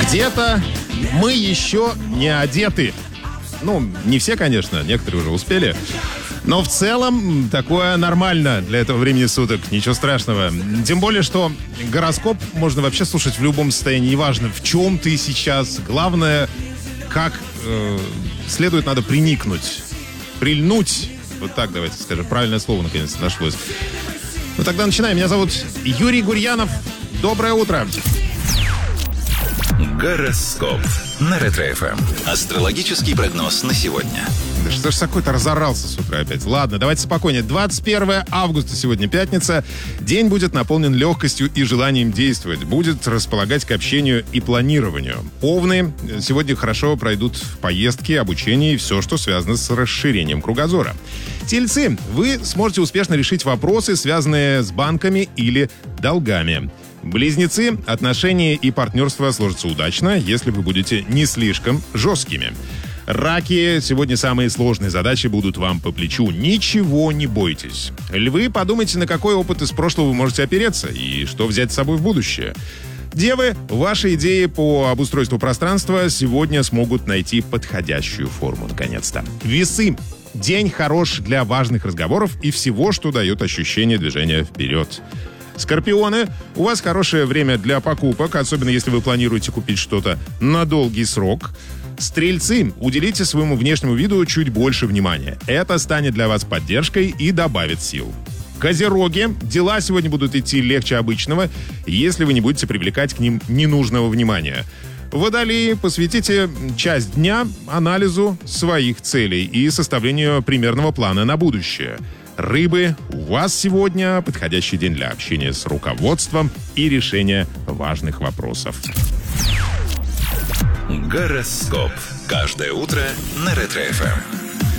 Где-то мы еще не одеты. Ну, не все, конечно, некоторые уже успели. Но в целом такое нормально для этого времени суток. Ничего страшного. Тем более, что гороскоп можно вообще слушать в любом состоянии. Неважно, в чем ты сейчас. Главное, как следует надо приникнуть. Прильнуть. Вот так давайте скажем. Правильное слово наконец нашлось. Ну тогда начинаем. Меня зовут Юрий Гурьянов. Доброе утро. Гороскоп на Ретро-ФМ. Астрологический прогноз на сегодня. Да что ж такой-то разорался с утра опять. Ладно, давайте спокойнее. 21 августа сегодня пятница. День будет наполнен легкостью и желанием действовать. Будет располагать к общению и планированию. Овны сегодня хорошо пройдут поездки, обучение и все, что связано с расширением кругозора. Тельцы, вы сможете успешно решить вопросы, связанные с банками или долгами. Близнецы, отношения и партнерство сложатся удачно, если вы будете не слишком жесткими. Раки, сегодня самые сложные задачи будут вам по плечу. Ничего не бойтесь. Львы, подумайте, на какой опыт из прошлого вы можете опереться и что взять с собой в будущее. Девы, ваши идеи по обустройству пространства сегодня смогут найти подходящую форму, наконец-то. Весы. День хорош для важных разговоров и всего, что дает ощущение движения вперед. Скорпионы, у вас хорошее время для покупок, особенно если вы планируете купить что-то на долгий срок. Стрельцы, уделите своему внешнему виду чуть больше внимания. Это станет для вас поддержкой и добавит сил. Козероги, дела сегодня будут идти легче обычного, если вы не будете привлекать к ним ненужного внимания. Водолеи, посвятите часть дня анализу своих целей и составлению примерного плана на будущее. Рыбы, у вас сегодня подходящий день для общения с руководством и решения важных вопросов. Гороскоп. Каждое утро на Ретро-ФМ.